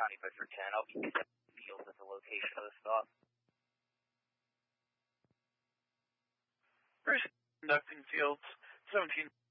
County Bedford 10. I'll be conducting fields at the location of the stop. First conducting fields, 17.